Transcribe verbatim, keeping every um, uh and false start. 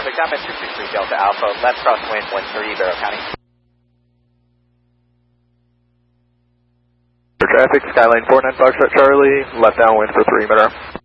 traffic, downwind two six three Delta Alpha, left crosswind one three, Barrow County. For traffic, Skyline four nine Foxtrot Charlie, left downwind for three, Monroe.